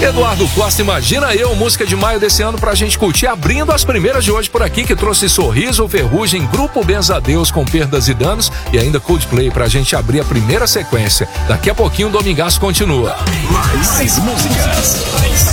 Eduardo Costa, Imagina Eu, música de maio desse ano pra gente curtir, abrindo as primeiras de hoje por aqui, que trouxe Sorriso, Ferrugem, Grupo Benzadeus com Perdas e Danos e ainda Coldplay pra gente abrir a primeira sequência. Daqui a pouquinho o Domingaço continua. Mais músicas.